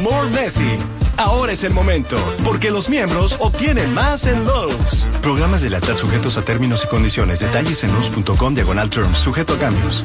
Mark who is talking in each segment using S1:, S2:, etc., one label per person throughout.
S1: More Messi. Ahora es el momento, porque los miembros obtienen más en Lowe's. Programas de lealtad sujetos a términos y condiciones. Detalles en Lowe's.com/terms, sujeto a cambios.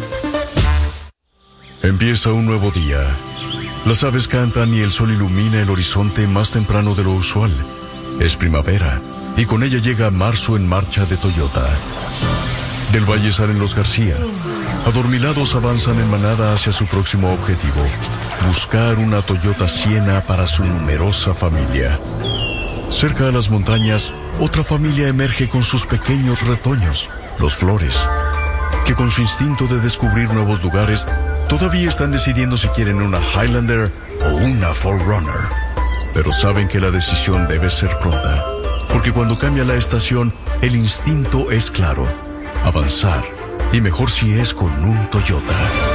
S2: Empieza un nuevo día. Las aves cantan y el sol ilumina el horizonte más temprano de lo usual. Es primavera, y con ella llega Marzo en Marcha de Toyota. Del valle salen los García. Adormilados avanzan en manada hacia su próximo objetivo: buscar una Toyota Sienna para su numerosa familia. Cerca a las montañas, otra familia emerge con sus pequeños retoños, los Flores, que con su instinto de descubrir nuevos lugares, todavía están decidiendo si quieren una Highlander o una 4Runner. Pero saben que la decisión debe ser pronta, porque cuando cambia la estación, el instinto es claro: avanzar, y mejor si es con un Toyota.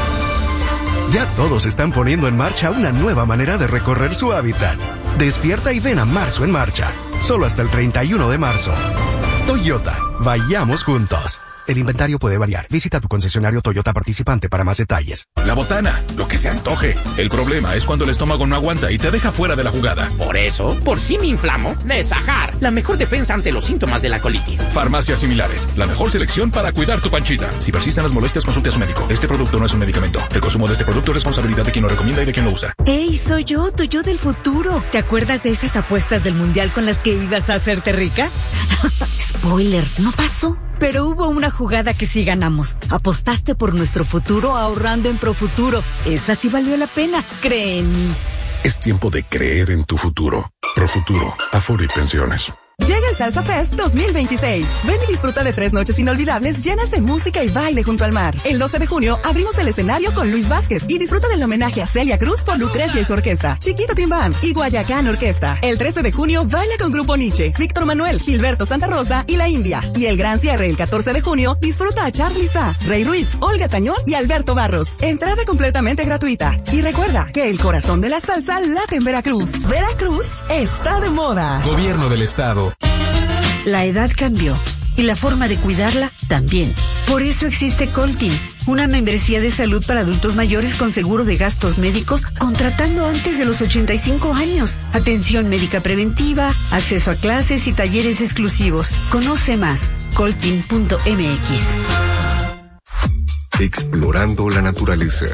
S3: Ya todos están poniendo en marcha una nueva manera de recorrer su hábitat. Despierta y ven a Marzo en Marcha, solo hasta el 31 de marzo. Toyota, vayamos juntos. El inventario puede variar. Visita tu concesionario Toyota participante para más detalles.
S4: La botana, lo que se antoje. El problema es cuando el estómago no aguanta y te deja fuera de la jugada.
S5: Por eso, por si me inflamo, Nesajar, la mejor defensa ante los síntomas de la colitis.
S4: Farmacias similares, la mejor selección para cuidar tu panchita. Si persisten las molestias, consulte a su médico. Este producto no es un medicamento. El consumo de este producto es responsabilidad de quien lo recomienda y de quien lo usa.
S6: ¡Ey, soy yo, tu yo del futuro! ¿Te acuerdas de esas apuestas del mundial con las que ibas a hacerte rica? Spoiler, no pasó. Pero hubo una jugada que sí ganamos. Apostaste por nuestro futuro ahorrando en Profuturo. Esa sí valió la pena, cree en mí.
S7: Es tiempo de creer en tu futuro. Profuturo, Afore y Pensiones.
S8: Llega el Salsa Fest 2026. Ven y disfruta de 3 noches inolvidables llenas de música y baile junto al mar. El 12 de junio abrimos el escenario con Luis Vázquez y disfruta del homenaje a Celia Cruz por Lucrecia y su orquesta, Chiquito Tim Band y Guayacán Orquesta. El 13 de junio baila con Grupo Nietzsche, Víctor Manuel, Gilberto Santa Rosa y La India. Y el gran cierre el 14 de junio disfruta a Charly Sa, Rey Ruiz, Olga Tañón y Alberto Barros. Entrada completamente gratuita. Y recuerda que el corazón de la salsa late en Veracruz. Veracruz está de moda.
S9: Gobierno del Estado.
S10: La edad cambió y la forma de cuidarla también. Por eso existe Coltin, una membresía de salud para adultos mayores con seguro de gastos médicos contratando antes de los 85 años. Atención médica preventiva, acceso a clases y talleres exclusivos. Conoce más, coltin.mx.
S7: Explorando la naturaleza.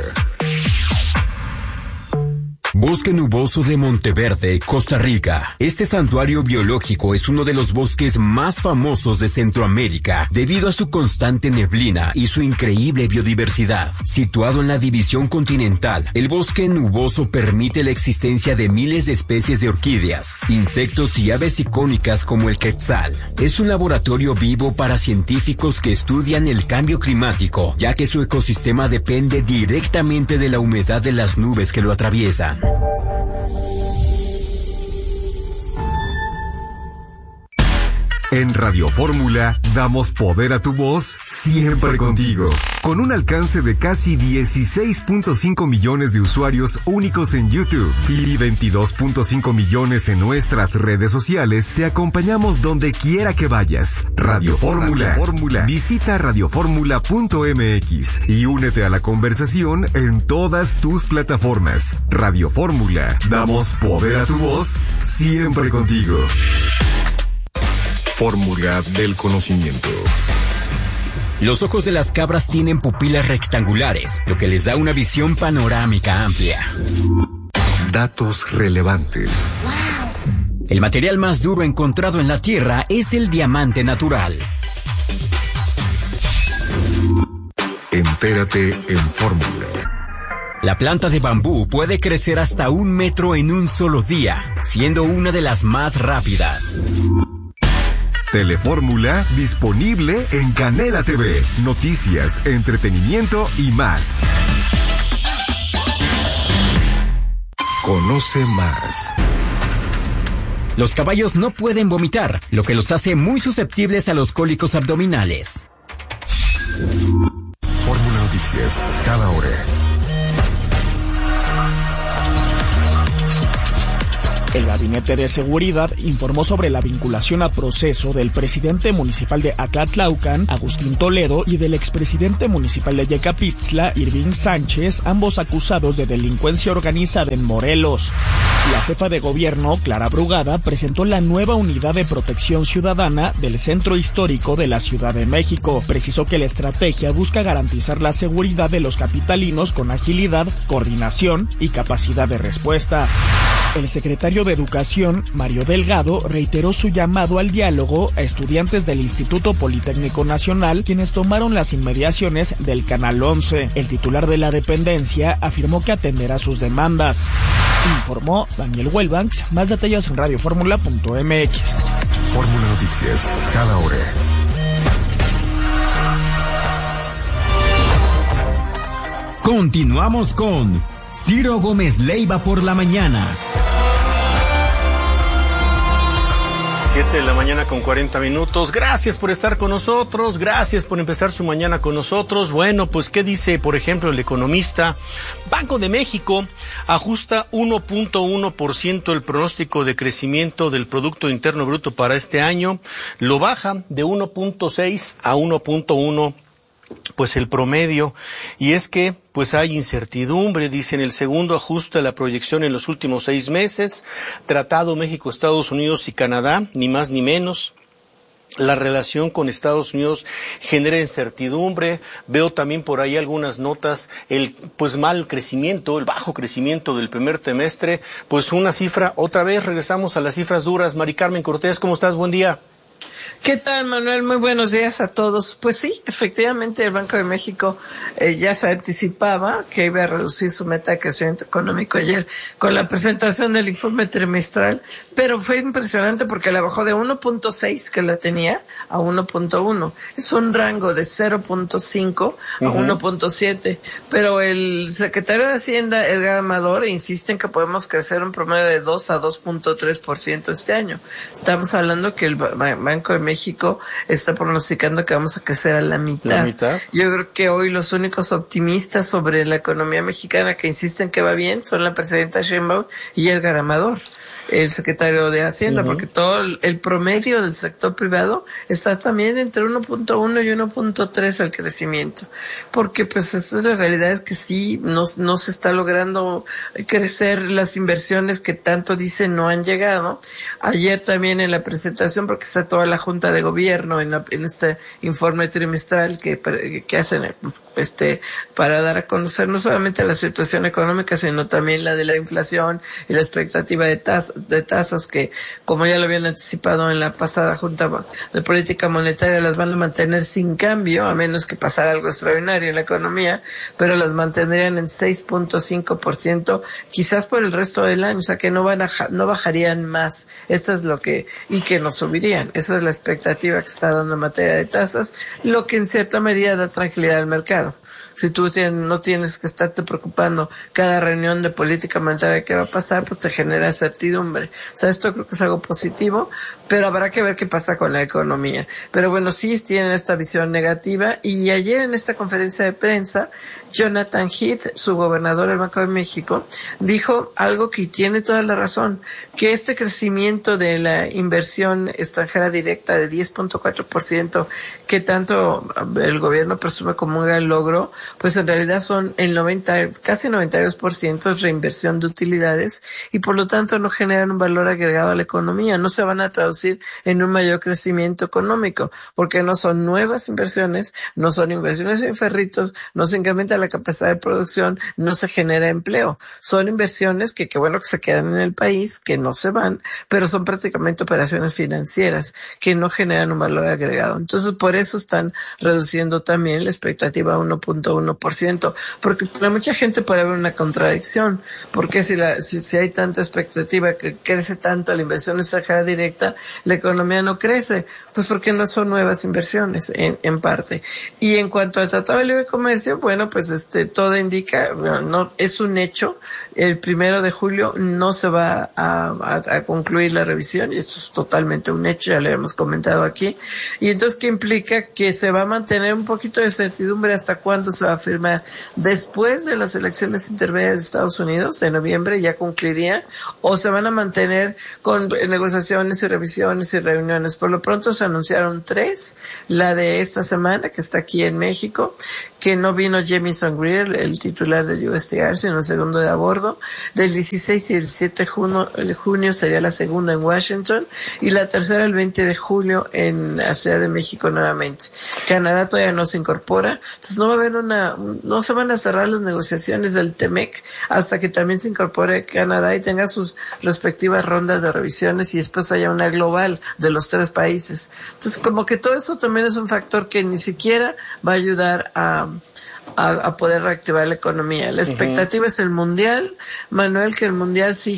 S11: Bosque Nuboso de Monteverde, Costa Rica. Este santuario biológico es uno de los bosques más famosos de Centroamérica debido a su constante neblina y su increíble biodiversidad. Situado en la división continental, el bosque nuboso permite la existencia de miles de especies de orquídeas, insectos y aves icónicas como el quetzal. Es un laboratorio vivo para científicos que estudian el cambio climático, ya que su ecosistema depende directamente de la humedad de las nubes que lo atraviesan.
S12: En Radio Fórmula damos poder a tu voz siempre contigo. Con un alcance de casi 16.5 millones de usuarios únicos en YouTube y 22.5 millones en nuestras redes sociales, te acompañamos donde quiera que vayas. Radio Fórmula. Visita radioformula.mx y únete a la conversación en todas tus plataformas. Radio Fórmula. Damos poder a tu voz siempre contigo.
S7: Fórmula del conocimiento.
S11: Los ojos de las cabras tienen pupilas rectangulares, lo que les da una visión panorámica amplia.
S7: Datos relevantes.
S11: El material más duro encontrado en la Tierra es el diamante natural.
S7: Entérate en Fórmula.
S11: La planta de bambú puede crecer hasta 1 metro en un solo día, siendo una de las más rápidas.
S12: Telefórmula disponible en Canela TV. Noticias, entretenimiento y más.
S7: Conoce más.
S11: Los caballos no pueden vomitar, lo que los hace muy susceptibles a los cólicos abdominales.
S7: Fórmula Noticias, cada hora.
S13: El Gabinete de Seguridad informó sobre la vinculación a proceso del presidente municipal de Acatlaucan, Agustín Toledo, y del expresidente municipal de Yecapitzla, Irving Sánchez, ambos acusados de delincuencia organizada en Morelos. La jefa de gobierno, Clara Brugada, presentó la nueva unidad de protección ciudadana del Centro Histórico de la Ciudad de México. Precisó que la estrategia busca garantizar la seguridad de los capitalinos con agilidad, coordinación y capacidad de respuesta. El secretario de Educación, Mario Delgado, reiteró su llamado al diálogo a estudiantes del Instituto Politécnico Nacional, quienes tomaron las inmediaciones del Canal 11. El titular de la dependencia afirmó que atenderá sus demandas. Informó Daniel Huelbanks. Más detalles en radioformula.mx.
S12: Fórmula Noticias, cada hora.
S9: Continuamos con Ciro Gómez Leiva por la mañana.
S14: 7:40 a.m. Gracias por estar con nosotros, gracias por empezar su mañana con nosotros. Bueno, pues ¿qué dice, por ejemplo, el economista? Banco de México ajusta 1.1% el pronóstico de crecimiento del Producto Interno Bruto para este año, lo baja de 1.6 a 1.1%. Pues el promedio, y es que pues hay incertidumbre, dice, en el segundo ajuste a la proyección en los últimos 6 meses, Tratado México, Estados Unidos y Canadá, ni más ni menos. La relación con Estados Unidos genera incertidumbre. Veo también por ahí algunas notas, el mal crecimiento, el bajo crecimiento del primer trimestre, pues una cifra, otra vez regresamos a las cifras duras. Mari Carmen Cortés, ¿cómo estás? Buen día.
S15: ¿Qué tal, Manuel? Muy buenos días a todos. Pues sí, efectivamente el Banco de México ya se anticipaba que iba a reducir su meta de crecimiento económico ayer con la presentación del informe trimestral, pero fue impresionante porque la bajó de 1.6 que la tenía a 1.1. Es un rango de 0.5 a 1.7, pero el secretario de Hacienda, Edgar Amador, insiste en que podemos crecer un promedio de 2 a 2.3% este año. Estamos hablando que el Banco de México está pronosticando que vamos a crecer a la mitad. ¿La mitad? Yo creo que hoy los únicos optimistas sobre la economía mexicana que insisten que va bien son la presidenta Sheinbaum y Edgar Amador, el secretario de Hacienda, porque todo el promedio del sector privado está también entre 1.1 y 1.3 el crecimiento, porque pues esa es la realidad, es que sí, no se está logrando crecer las inversiones que tanto dicen no han llegado. Ayer también en la presentación, porque está toda la Junta de Gobierno en este informe trimestral que hacen para dar a conocer no solamente la situación económica, sino también la de la inflación y la expectativa de tasas que, como ya lo habían anticipado en la pasada Junta de Política Monetaria, las van a mantener sin cambio, a menos que pasara algo extraordinario en la economía, pero las mantendrían en 6.5%, quizás por el resto del año, o sea que no bajarían más. Eso es y que no subirían. Esa es la expectativa que está dando en materia de tasas, lo que en cierta medida da tranquilidad al mercado. Si tú no tienes que estarte preocupando cada reunión de política monetaria que va a pasar, pues te genera certidumbre. O sea, esto creo que es algo positivo, pero habrá que ver qué pasa con la economía. Pero bueno, sí tienen esta visión negativa, y ayer en esta conferencia de prensa, Jonathan Heath, su gobernador del Banco de México, dijo algo que tiene toda la razón, que este crecimiento de la inversión extranjera directa de 10.4%, que tanto el gobierno presume como un gran logro, pues en realidad son casi 92% reinversión de utilidades, y por lo tanto no generan un valor agregado a la economía, no se van a traducir en un mayor crecimiento económico, porque no son nuevas inversiones, no son inversiones en ferritos, no se incrementa la capacidad de producción, no se genera empleo. Son inversiones que bueno que se quedan en el país, que no se van, pero son prácticamente operaciones financieras que no generan un valor agregado. Entonces, por eso están reduciendo también la expectativa a 1.1%, porque para mucha gente puede haber una contradicción, porque si hay tanta expectativa que crece tanto la inversión extranjera directa, la economía no crece, pues porque no son nuevas inversiones en parte. Y en cuanto al Tratado de Libre Comercio, bueno, pues todo indica, no es un hecho, el 1 de julio no se va a concluir la revisión, y esto es totalmente un hecho, ya lo hemos comentado aquí. Y entonces, ¿qué implica? Que se va a mantener un poquito de certidumbre hasta cuándo se va a firmar. Después de las elecciones intermedias de Estados Unidos, en noviembre, ya concluiría, o se van a mantener con negociaciones y revisiones y reuniones. Por lo pronto se anunciaron 3, la de esta semana, que está aquí en México, que no vino Jamie Jason Greer, el titular de USTR, sino el segundo de a bordo. Del 16 y el 7 de junio sería la segunda en Washington y la tercera el 20 de julio en la Ciudad de México nuevamente. Canadá todavía no se incorpora, entonces no va a haber no se van a cerrar las negociaciones del TEMEC hasta que también se incorpore Canadá y tenga sus respectivas rondas de revisiones y después haya una global de los 3 países. Entonces como que todo eso también es un factor que ni siquiera va a ayudar a poder reactivar la economía. La expectativa es el mundial, Manuel, que el mundial sí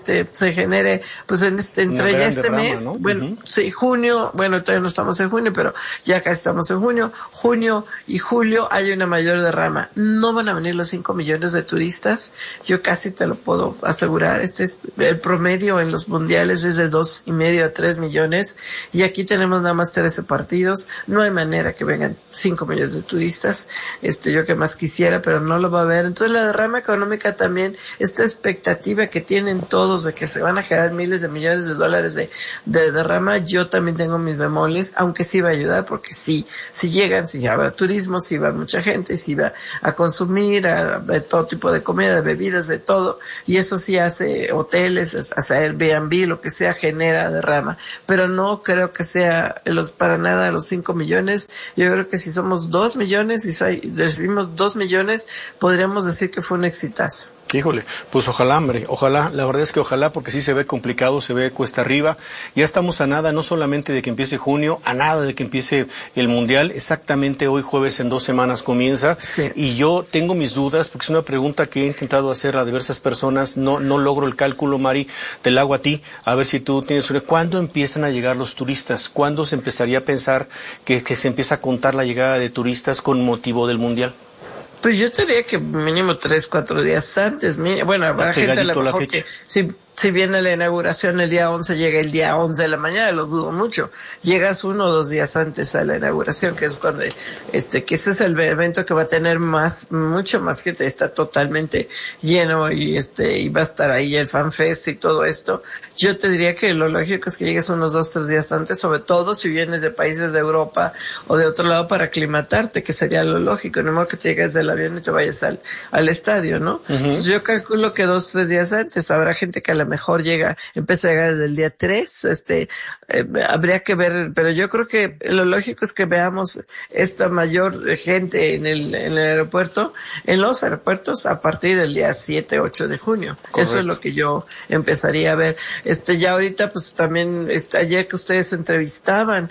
S15: se genere pues entre ya este mes, ¿no? Bueno, sí, junio, bueno, todavía no estamos en junio, pero ya casi estamos en junio y julio hay una mayor derrama. No van a venir los 5 millones de turistas, yo casi te lo puedo asegurar. Es el promedio en los mundiales es de 2.5 a 3 millones y aquí tenemos nada más 13 partidos, no hay manera que vengan 5 millones de turistas. Yo que más quisiera, pero no lo va a haber. Entonces la derrama económica también, esta expectativa que tienen todos de que se van a generar miles de millones de dólares de derrama, yo también tengo mis bemoles, aunque sí va a ayudar, porque sí llegan, sí va a turismo, sí va mucha gente, sí va a consumir de todo tipo de comida, de bebidas, de todo, y eso sí hace hoteles, hace Airbnb, lo que sea, genera derrama, pero no creo que sea para nada los 5 millones, yo creo que si somos 2 millones y recibimos 2 millones, podríamos decir que fue un exitazo.
S14: Híjole, pues ojalá, hombre, ojalá, la verdad es que ojalá, porque sí se ve complicado, se ve cuesta arriba. Ya estamos a nada, no solamente de que empiece junio, a nada de que empiece el Mundial. Exactamente hoy jueves, en 2 semanas comienza. Sí. Y yo tengo mis dudas, porque es una pregunta que he intentado hacer a diversas personas. No logro el cálculo, Mari, te la hago a ti, a ver si tú tienes una. ¿Cuándo empiezan a llegar los turistas? ¿Cuándo se empezaría a pensar que se empieza a contar la llegada de turistas con motivo del Mundial?
S15: Pues yo diría que mínimo 3-4 días antes. Bueno, habrá gente a lo mejor que si viene la inauguración el día 11, llega el día 11 de la mañana, lo dudo mucho. Llegas 1 o 2 días antes a la inauguración, que es cuando, que ese es el evento que va a tener mucho más gente, está totalmente lleno y va a estar ahí el FanFest y todo esto. Yo te diría que lo lógico es que llegues unos 2-3 días antes, sobre todo si vienes de países de Europa o de otro lado para aclimatarte, que sería lo lógico, no modo que te llegues del avión y te vayas al estadio, ¿no? Entonces yo calculo que 2-3 días antes habrá gente que a lo mejor empieza a llegar desde el día 3, habría que ver, pero yo creo que lo lógico es que veamos esta mayor gente en el aeropuerto, en los aeropuertos a partir del día 7-8 de junio. Correcto. Eso es lo que yo empezaría a ver. Ya ahorita pues también, ayer que ustedes entrevistaban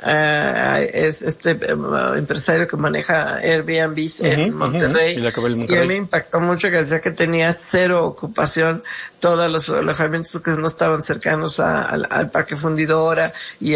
S15: es empresario que maneja Airbnb en Monterrey, y a mí me impactó mucho que decía que tenía 0 ocupación todos los alojamientos que no estaban cercanos al Parque Fundidora y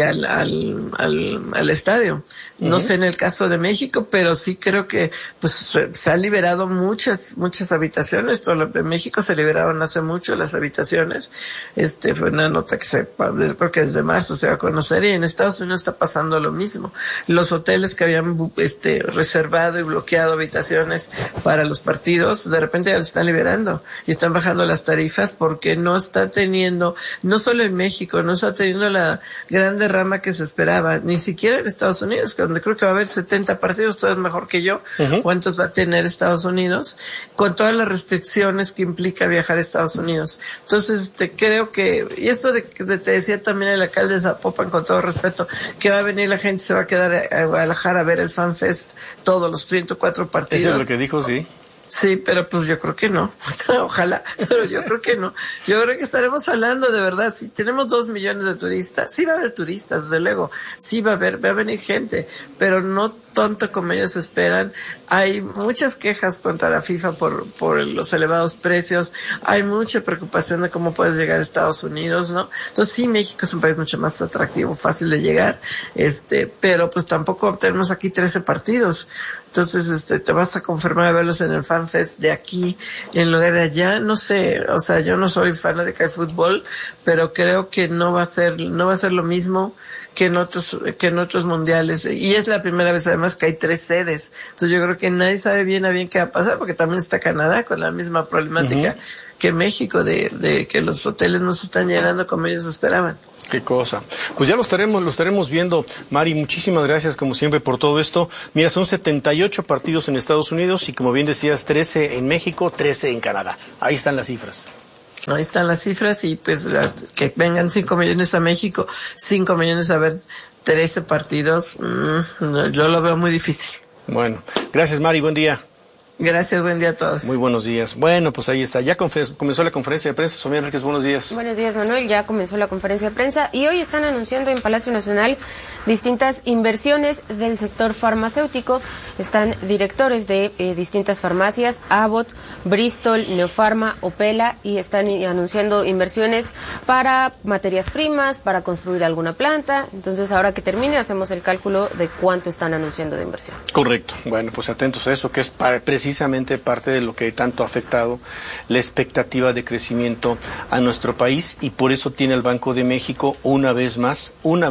S15: al estadio. No sé en el caso de México, pero sí creo que pues se han liberado muchas habitaciones. En México se liberaron hace mucho las habitaciones. Fue una nota que creo que desde marzo se va a conocer, y en Estados Unidos está pasando lo mismo. Los hoteles que habían reservado y bloqueado habitaciones para los partidos, de repente ya los están liberando y están bajando las tarifas porque no está teniendo, no solo en México, no está teniendo la gran derrama que se esperaba, ni siquiera en Estados Unidos, donde creo que va a haber 70 partidos, todo es mejor que yo. ¿Cuántos va a tener Estados Unidos? Con todas las restricciones que implica viajar a Estados Unidos. Entonces, creo que, y esto te decía también el alcalde de Zapopan, con todo respeto, que va a venir la gente, se va a quedar a Guadalajara a ver el FanFest, todos los 104 partidos.
S14: Eso es lo que dijo, sí.
S15: Sí, pero pues yo creo que no. Ojalá, pero yo creo que no. Yo creo que estaremos hablando de verdad. Si tenemos 2 millones de turistas, sí va a haber turistas, desde luego. Sí va a venir gente, pero no tanto como ellos esperan. Hay muchas quejas contra la FIFA por los elevados precios. Hay mucha preocupación de cómo puedes llegar a Estados Unidos, ¿no? Entonces sí, México es un país mucho más atractivo, fácil de llegar, pero pues tampoco tenemos aquí 13 partidos. Entonces, te vas a confirmar a verlos en el FanFest de aquí, en lugar de allá, no sé, o sea, yo no soy fanática de fútbol, pero creo que no va a ser lo mismo que en otros mundiales, y es la primera vez además que hay 3 sedes. Entonces yo creo que nadie sabe bien a bien qué va a pasar, porque también está Canadá con la misma problemática que México, de que los hoteles no se están llenando como ellos esperaban.
S14: Qué cosa. Pues ya lo estaremos viendo. Mari, muchísimas gracias como siempre por todo esto. Mira, son 78 partidos en Estados Unidos y como bien decías, 13 en México, 13 en Canadá. Ahí están las cifras.
S15: Ahí están las cifras y pues que vengan 5 millones a México, 5 millones a ver 13 partidos, yo lo veo muy difícil.
S14: Bueno, gracias Mari, buen día.
S15: Gracias, buen día a todos.
S14: Muy buenos días. Bueno, pues ahí está. Ya comenzó la conferencia de prensa. Sofía Enríquez, buenos días.
S16: Buenos días, Manuel. Ya comenzó la conferencia de prensa y hoy están anunciando en Palacio Nacional distintas inversiones del sector farmacéutico. Están directores de distintas farmacias, Abbott, Bristol, Neopharma, Opela, y están anunciando inversiones para materias primas, para construir alguna planta. Entonces, ahora que termine, hacemos el cálculo de cuánto están anunciando de inversión.
S14: Correcto. Bueno, pues atentos a eso, que es precisamente parte de lo que tanto ha afectado la expectativa de crecimiento a nuestro país, y por eso tiene el Banco de México una vez más,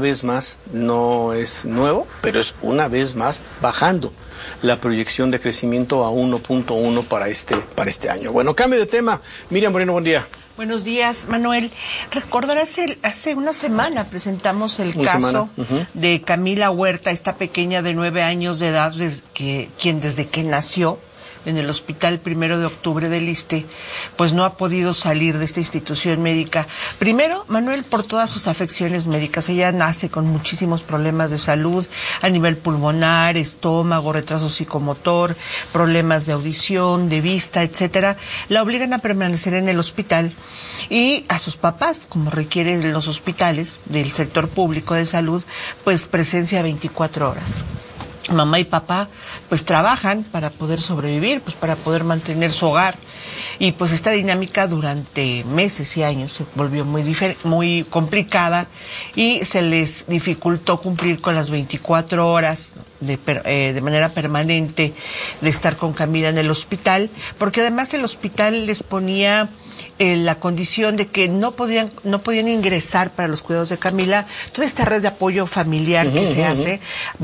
S14: no es nuevo, pero es una vez más bajando la proyección de crecimiento a 1.1 para este año. Bueno, cambio de tema. Miriam Moreno, buen día.
S17: Buenos días, Manuel. Recordarás, hace una semana presentamos el caso de Camila Huerta, esta pequeña de 9 años de edad, quien desde que nació en el hospital 1 de octubre del ISSSTE, pues no ha podido salir de esta institución médica. Primero, Manuel, por todas sus afecciones médicas. Ella nace con muchísimos problemas de salud a nivel pulmonar, estómago, retraso psicomotor, problemas de audición, de vista, etcétera. La obligan a permanecer en el hospital y a sus papás, como requieren los hospitales del sector público de salud, pues presencia 24 horas. Mamá y papá pues trabajan para poder sobrevivir, pues para poder mantener su hogar, y pues esta dinámica durante meses y años se volvió muy complicada y se les dificultó cumplir con las 24 horas de manera permanente de estar con Camila en el hospital, porque además el hospital les ponía la condición de que no podían ingresar para los cuidados de Camila toda esta red de apoyo familiar que se hace,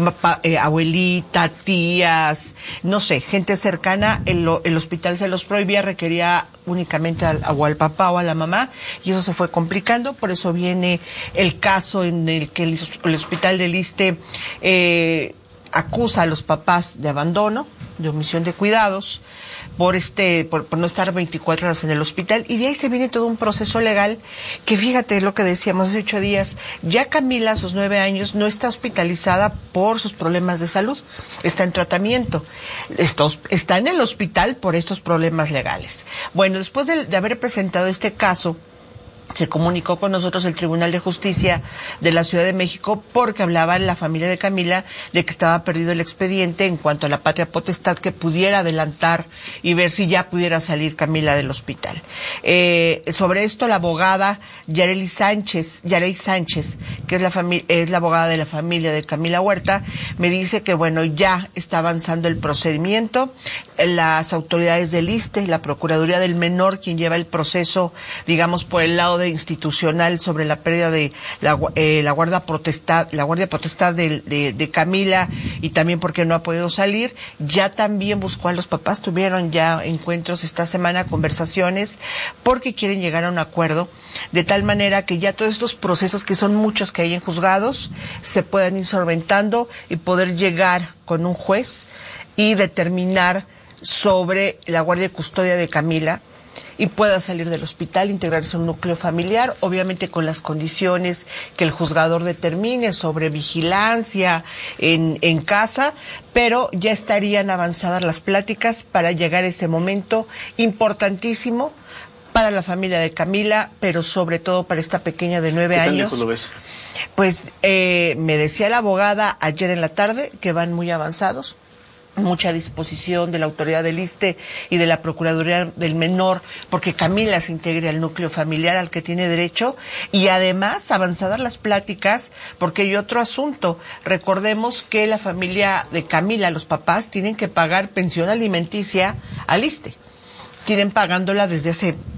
S17: abuelita, tías, no sé, gente cercana. El hospital se los prohibía, requería únicamente al papá o a la mamá, y eso se fue complicando. Por eso viene el caso en el que el hospital del ISSSTE acusa a los papás de abandono, de omisión de cuidados, por no estar 24 horas en el hospital, y de ahí se viene todo un proceso legal que, fíjate lo que decíamos hace 8 días, ya Camila a sus 9 años no está hospitalizada por sus problemas de salud, está en tratamiento, está en el hospital por estos problemas legales. Bueno, después de haber presentado este caso, se comunicó con nosotros el Tribunal de Justicia de la Ciudad de México, porque hablaba la familia de Camila de que estaba perdido el expediente en cuanto a la patria potestad, que pudiera adelantar y ver si ya pudiera salir Camila del hospital. Sobre esto, la abogada Yareli Sánchez, que es la abogada de la familia de Camila Huerta, me dice que bueno, ya está avanzando el procedimiento. Las autoridades del ISSSTE, la Procuraduría del Menor, quien lleva el proceso, digamos, por el lado institucional sobre la pérdida de la guardia potestad de Camila, y también porque no ha podido salir, ya también buscó a los papás, tuvieron ya encuentros esta semana, conversaciones, porque quieren llegar a un acuerdo, de tal manera que ya todos estos procesos, que son muchos que hay en juzgados, se puedan ir solventando y poder llegar con un juez y determinar sobre la guardia y custodia de Camila, y pueda salir del hospital, integrarse a un núcleo familiar, obviamente con las condiciones que el juzgador determine sobre vigilancia en casa, pero ya estarían avanzadas las pláticas para llegar a ese momento importantísimo para la familia de Camila, pero sobre todo para esta pequeña de 9 años. ¿Qué tan lejos lo ves? Pues me decía la abogada ayer en la tarde que van muy avanzados, mucha disposición de la autoridad del ISSSTE y de la Procuraduría del Menor, porque Camila se integre al núcleo familiar al que tiene derecho, y además avanzadas las pláticas, porque hay otro asunto. Recordemos que la familia de Camila, los papás, tienen que pagar pensión alimenticia al ISSSTE. Tienen pagándola desde hace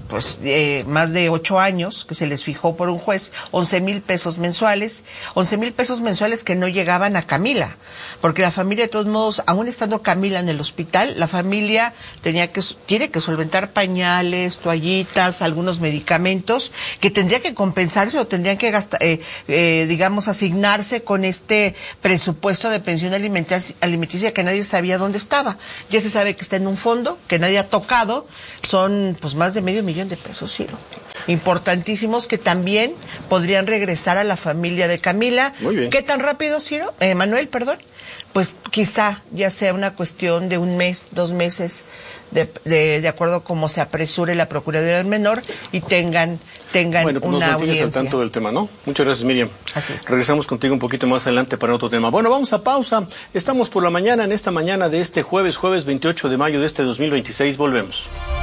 S17: más de 8 años, que se les fijó por un juez, 11,000 pesos mensuales, 11,000 pesos mensuales que no llegaban a Camila, porque la familia, de todos modos, aún estando Camila en el hospital, la familia tiene que solventar pañales, toallitas, algunos medicamentos, que tendría que compensarse o tendrían que gastar, asignarse con este presupuesto de pensión alimenticia que nadie sabía dónde estaba. Ya se sabe que está en un fondo, que nadie ha tocado, son pues más de $500,000 de pesos, Ciro. Importantísimos que también podrían regresar a la familia de Camila.
S14: Muy bien.
S17: ¿Qué tan rápido, Ciro? Manuel, perdón. Pues quizá ya sea una cuestión de 1 mes, 2 meses, de acuerdo a cómo se apresure la Procuraduría del Menor y tengan
S14: bueno, pues
S17: una
S14: nos mantienes
S17: audiencia.
S14: al tanto del tema, ¿no? Muchas gracias, Miriam.
S17: Así es.
S14: Regresamos contigo un poquito más adelante para otro tema. Bueno, vamos a pausa. Estamos por la mañana, en esta mañana de este jueves 28 de mayo de este 2026. Volvemos.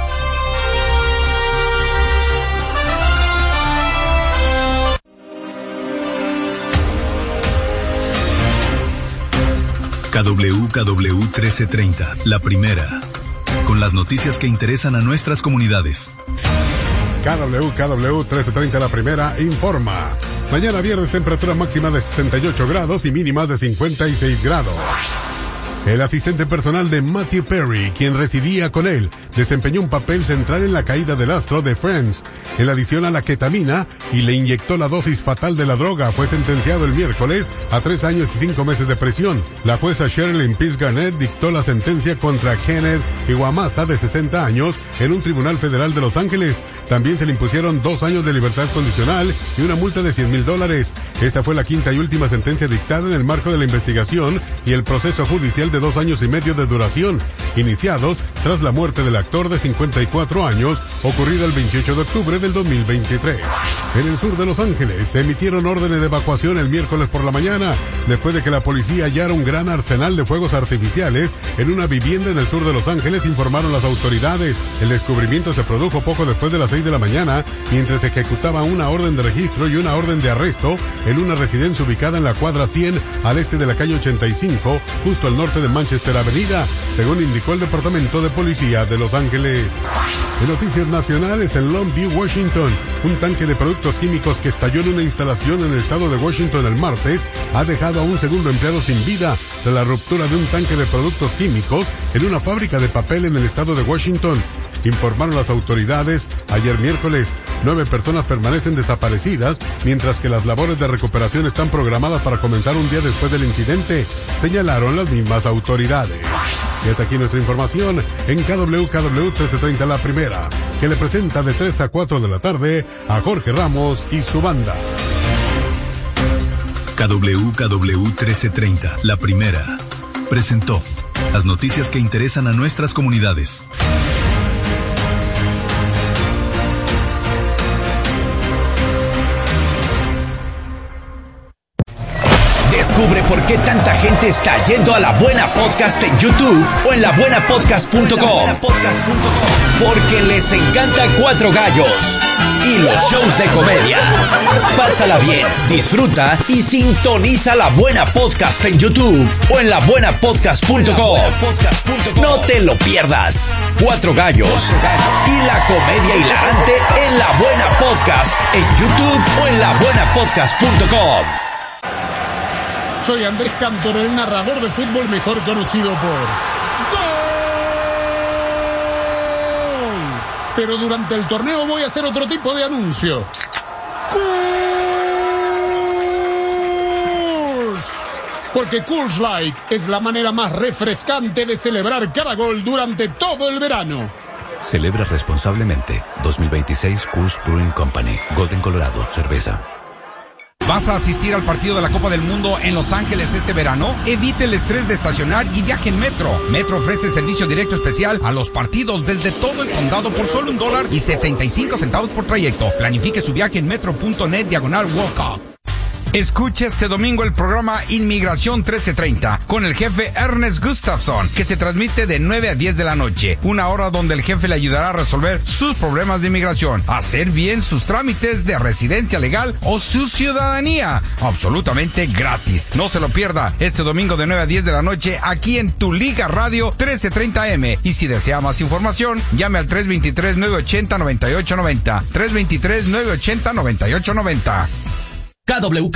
S18: KWKW 1330, la primera, con las noticias que interesan a nuestras comunidades.
S19: KWKW 1330, la primera, informa. Mañana viernes, temperatura máxima de 68 grados y mínimas de 56 grados. El asistente personal de Matthew Perry, quien residía con él, desempeñó un papel central en la caída del astro de Friends. En adición a la ketamina y le inyectó la dosis fatal de la droga, fue sentenciado el miércoles a 3 años y 5 meses de prisión. La jueza Sherilyn Peace Garnett dictó la sentencia contra Kenneth Iwamasa, de 60 años, en un tribunal federal de Los Ángeles. También se le impusieron 2 años de libertad condicional y una multa de $100,000. Esta fue la quinta y última sentencia dictada en el marco de la investigación y el proceso judicial de 2 años y medio de duración, iniciados tras la muerte del actor de 54 años, ocurrida el 28 de octubre del 2023. En el sur de Los Ángeles se emitieron órdenes de evacuación el miércoles por la mañana, después de que la policía hallara un gran arsenal de fuegos artificiales en una vivienda en el sur de Los Ángeles, informaron las autoridades. El descubrimiento se produjo poco después de las 6 de la mañana, mientras se ejecutaba una orden de registro y una orden de arresto en una residencia ubicada en la cuadra 100 al este de la calle 85, justo al norte de Manchester Avenida, según indicó el Departamento de Policía de Los Ángeles. En noticias nacionales, en Longview, Washington, un tanque de productos químicos que estalló en una instalación en el estado de Washington el martes ha dejado a un segundo empleado sin vida tras la ruptura de un tanque de productos químicos en una fábrica de papel en el estado de Washington, informaron las autoridades ayer miércoles. 9 personas permanecen desaparecidas, mientras que las labores de recuperación están programadas para comenzar un día después del incidente, señalaron las mismas autoridades. Y hasta aquí nuestra información en KWKW 1330, la primera, que le presenta de 3 a 4 de la tarde a Jorge Ramos y su banda.
S18: KWKW 1330, la primera, presentó las noticias que interesan a nuestras comunidades.
S20: Descubre por qué tanta gente está yendo a La Buena Podcast en YouTube o en labuenapodcast.com. Porque les encanta Cuatro Gallos y los shows de comedia. Pásala bien, disfruta y sintoniza La Buena Podcast en YouTube o en labuenapodcast.com. No te lo pierdas. Cuatro Gallos y la comedia hilarante en La Buena Podcast en YouTube o en labuenapodcast.com.
S21: Soy Andrés Cantor, el narrador de fútbol mejor conocido por ¡Gol! Pero durante el torneo voy a hacer otro tipo de anuncio. ¡Coors! Porque Coors Light es la manera más refrescante de celebrar cada gol durante todo el verano.
S22: Celebra responsablemente. 2026 Coors Brewing Company. Golden, Colorado. Cerveza.
S23: ¿Vas a asistir al partido de la Copa del Mundo en Los Ángeles este verano? Evite el estrés de estacionar y viaje en Metro. Metro ofrece servicio directo especial a los partidos desde todo el condado por solo $1.75 por trayecto. Planifique su viaje en metro.net/walk-up. Escucha este domingo el programa Inmigración 1330 con el jefe Ernest Gustafson, que se transmite de 9 a 10 de la noche. Una hora donde el jefe le ayudará a resolver sus problemas de inmigración, hacer bien sus trámites de residencia legal o su ciudadanía. Absolutamente gratis. No se lo pierda este domingo de 9 a 10 de la noche aquí en Tu Liga Radio 1330M. Y si desea más información, llame al 323-980-9890. 323-980-9890.
S20: KW